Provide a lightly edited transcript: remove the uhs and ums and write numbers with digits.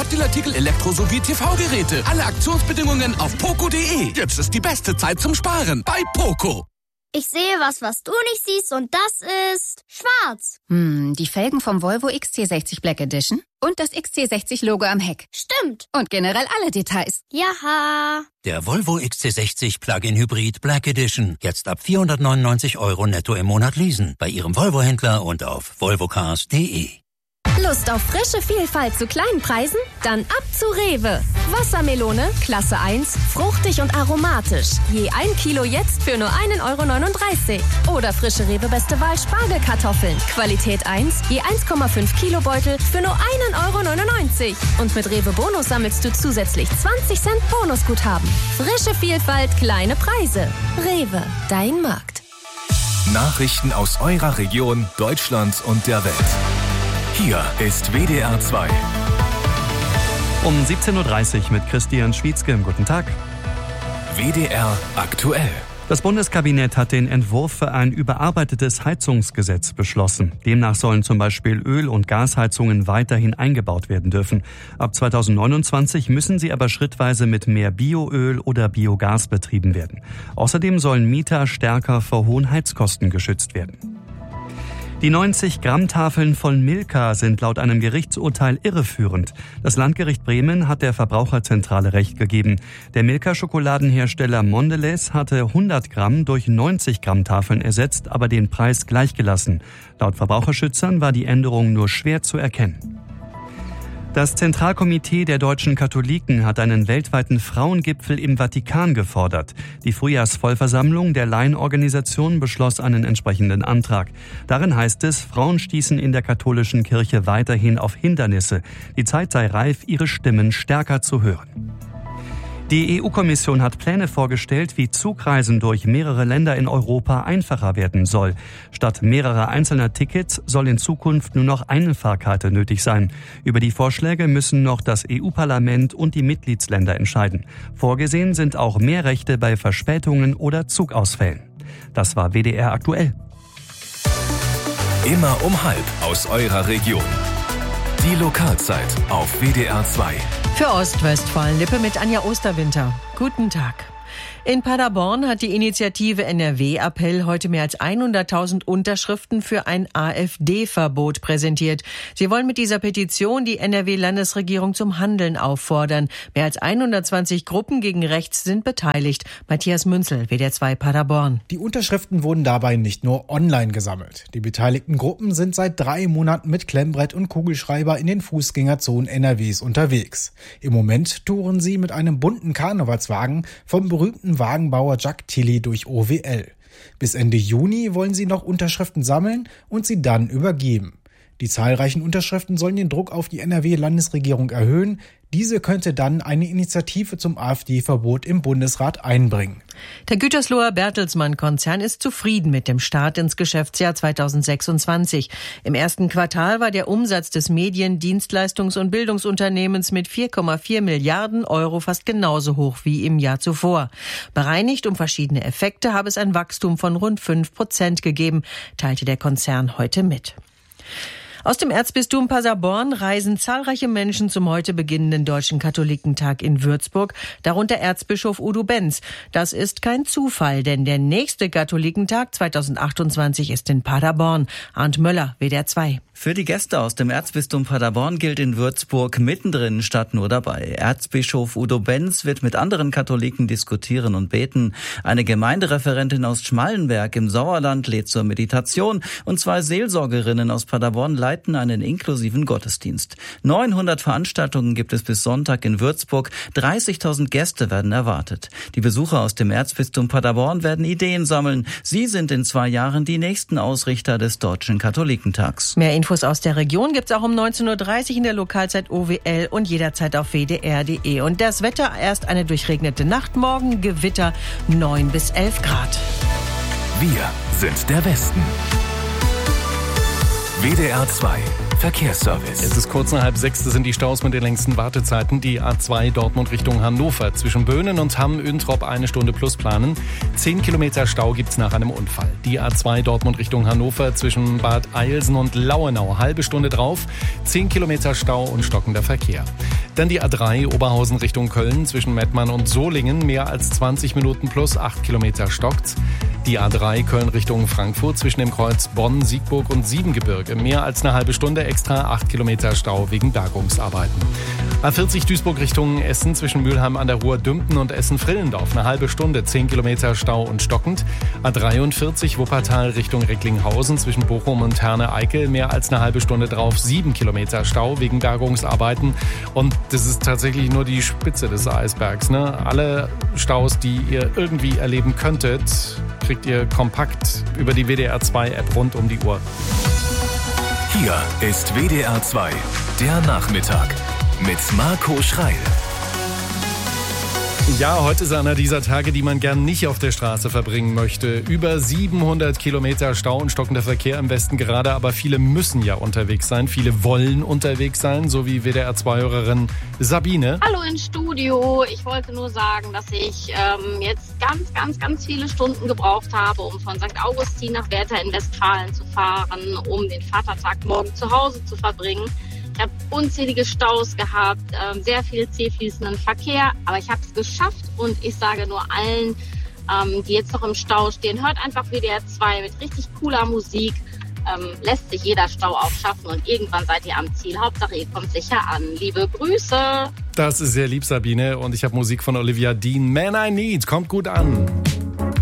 Top-Deal-Artikel, Elektro- sowie TV-Geräte. Alle Aktionsbedingungen auf poco.de. Jetzt ist die beste Zeit zum Sparen bei Poco. Ich sehe was du nicht siehst und das ist schwarz. Die Felgen vom Volvo XC60 Black Edition und das XC60-Logo am Heck. Stimmt. Und generell alle Details. Jaha. Der Volvo XC60 Plug-in Hybrid Black Edition. Jetzt ab 499 € netto im Monat leasen. Bei Ihrem Volvo-Händler und auf volvocars.de. Lust auf frische Vielfalt zu kleinen Preisen? Dann ab zu Rewe. Wassermelone, Klasse 1, fruchtig und aromatisch. Je 1 Kilo jetzt für nur 1,39 €. Oder frische Rewe Beste Wahl Spargelkartoffeln. Qualität 1, je 1,5 Kilo Beutel für nur 1,99 €. Und mit Rewe Bonus sammelst du zusätzlich 20 Cent Bonusguthaben. Frische Vielfalt, kleine Preise. Rewe, dein Markt. Nachrichten aus eurer Region, Deutschland und der Welt. Hier ist WDR 2. Um 17:30 Uhr mit Christian Schwietzke. Guten Tag. WDR aktuell. Das Bundeskabinett hat den Entwurf für ein überarbeitetes Heizungsgesetz beschlossen. Demnach sollen zum Beispiel Öl- und Gasheizungen weiterhin eingebaut werden dürfen. Ab 2029 müssen sie aber schrittweise mit mehr Bioöl oder Biogas betrieben werden. Außerdem sollen Mieter stärker vor hohen Heizkosten geschützt werden. Die 90-Gramm-Tafeln von Milka sind laut einem Gerichtsurteil irreführend. Das Landgericht Bremen hat der Verbraucherzentrale Recht gegeben. Der Milka-Schokoladenhersteller Mondelez hatte 100 Gramm durch 90-Gramm-Tafeln ersetzt, aber den Preis gleichgelassen. Laut Verbraucherschützern war die Änderung nur schwer zu erkennen. Das Zentralkomitee der deutschen Katholiken hat einen weltweiten Frauengipfel im Vatikan gefordert. Die Frühjahrsvollversammlung der Laienorganisation beschloss einen entsprechenden Antrag. Darin heißt es, Frauen stießen in der katholischen Kirche weiterhin auf Hindernisse. Die Zeit sei reif, ihre Stimmen stärker zu hören. Die EU-Kommission hat Pläne vorgestellt, wie Zugreisen durch mehrere Länder in Europa einfacher werden soll. Statt mehrerer einzelner Tickets soll in Zukunft nur noch eine Fahrkarte nötig sein. Über die Vorschläge müssen noch das EU-Parlament und die Mitgliedsländer entscheiden. Vorgesehen sind auch mehr Rechte bei Verspätungen oder Zugausfällen. Das war WDR aktuell. Immer um 12:30 aus eurer Region. Die Lokalzeit auf WDR 2. Für Ostwestfalen-Lippe mit Anja Osterwinter. Guten Tag. In Paderborn hat die Initiative NRW-Appell heute mehr als 100.000 Unterschriften für ein AfD-Verbot präsentiert. Sie wollen mit dieser Petition die NRW-Landesregierung zum Handeln auffordern. Mehr als 120 Gruppen gegen rechts sind beteiligt. Matthias Münzel, WDR 2 Paderborn. Die Unterschriften wurden dabei nicht nur online gesammelt. Die beteiligten Gruppen sind seit 3 Monaten mit Klemmbrett und Kugelschreiber in den Fußgängerzonen NRWs unterwegs. Im Moment touren sie mit einem bunten Karnevalswagen vom berühmten Wagenbauer Jacques Tilly durch OWL. Bis Ende Juni wollen sie noch Unterschriften sammeln und sie dann übergeben. Die zahlreichen Unterschriften sollen den Druck auf die NRW-Landesregierung erhöhen. Diese könnte dann eine Initiative zum AfD-Verbot im Bundesrat einbringen. Der Gütersloher Bertelsmann-Konzern ist zufrieden mit dem Start ins Geschäftsjahr 2026. Im ersten Quartal war der Umsatz des Medien-, Dienstleistungs- und Bildungsunternehmens mit 4,4 Milliarden € fast genauso hoch wie im Jahr zuvor. Bereinigt um verschiedene Effekte habe es ein Wachstum von rund 5% gegeben, teilte der Konzern heute mit. Aus dem Erzbistum Paderborn reisen zahlreiche Menschen zum heute beginnenden Deutschen Katholikentag in Würzburg, darunter Erzbischof Udo Benz. Das ist kein Zufall, denn der nächste Katholikentag 2028 ist in Paderborn. Arndt Möller, WDR 2. Für die Gäste aus dem Erzbistum Paderborn gilt in Würzburg mittendrin statt nur dabei. Erzbischof Udo Benz wird mit anderen Katholiken diskutieren und beten. Eine Gemeindereferentin aus Schmallenberg im Sauerland lädt zur Meditation und 2 Seelsorgerinnen aus Paderborn leiten einen inklusiven Gottesdienst. 900 Veranstaltungen gibt es bis Sonntag in Würzburg. 30.000 Gäste werden erwartet. Die Besucher aus dem Erzbistum Paderborn werden Ideen sammeln. Sie sind in 2 Jahren die nächsten Ausrichter des Deutschen Katholikentags. Mehr Infos aus der Region gibt's auch um 19:30 Uhr in der Lokalzeit OWL und jederzeit auf wdr.de. Und das Wetter, erst eine durchregnete Nacht, morgen Gewitter, 9 bis 11 Grad. Wir sind der Westen. WDR 2 Verkehrsservice. Es ist kurz nach 5:30, sind die Staus mit den längsten Wartezeiten. Die A2 Dortmund Richtung Hannover. Zwischen Böhnen und Hamm-Üntrop 1 Stunde plus planen. 10 Kilometer Stau gibt's nach einem Unfall. Die A2 Dortmund Richtung Hannover zwischen Bad Eilsen und Lauenau. Halbe Stunde drauf. 10 Kilometer Stau und stockender Verkehr. Dann die A3 Oberhausen Richtung Köln zwischen Mettmann und Solingen. Mehr als 20 Minuten plus 8 Kilometer stockt's. Die A3 Köln Richtung Frankfurt zwischen dem Kreuz Bonn, Siegburg und Siebengebirge. Mehr als eine halbe Stunde, extra 8 Kilometer Stau wegen Bergungsarbeiten. A40 Duisburg Richtung Essen zwischen Mülheim an der Ruhr, Dümpen und Essen-Frillendorf. Eine halbe Stunde, 10 Kilometer Stau und stockend. A43 Wuppertal Richtung Recklinghausen zwischen Bochum und Herne-Eickel. Mehr als eine halbe Stunde drauf, 7 Kilometer Stau wegen Bergungsarbeiten. Und das ist tatsächlich nur die Spitze des Eisbergs, ne? Alle Staus, die ihr irgendwie erleben könntet, kriegt ihr kompakt über die WDR 2 App rund um die Uhr. Hier ist WDR 2, der Nachmittag mit Marco Schreil. Ja, heute ist einer dieser Tage, die man gern nicht auf der Straße verbringen möchte. Über 700 Kilometer Stau und stockender Verkehr im Westen gerade, aber viele müssen ja unterwegs sein. Viele wollen unterwegs sein, so wie WDR-2-Hörerin Sabine. Hallo ins Studio. Ich wollte nur sagen, dass ich jetzt ganz viele Stunden gebraucht habe, um von St. Augustin nach Werther in Westfalen zu fahren, um den Vatertag morgen zu Hause zu verbringen. Ich habe unzählige Staus gehabt, sehr viel zähfließenden Verkehr, aber ich habe es geschafft und ich sage nur allen, die jetzt noch im Stau stehen, hört einfach WDR 2 mit richtig cooler Musik, lässt sich jeder Stau auch schaffen und irgendwann seid ihr am Ziel. Hauptsache ihr kommt sicher an. Liebe Grüße. Das ist sehr lieb, Sabine, und ich habe Musik von Olivia Dean. Man I Need, kommt gut an.